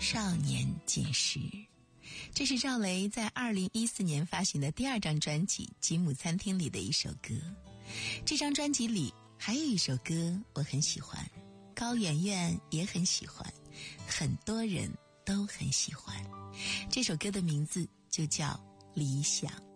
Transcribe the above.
少年锦时。这是赵雷在2014年发行的第2张专辑《吉姆餐厅》里的一首歌。这张专辑里还有一首歌我很喜欢，高圆圆也很喜欢，很多人都很喜欢。这首歌的名字就叫《理想》。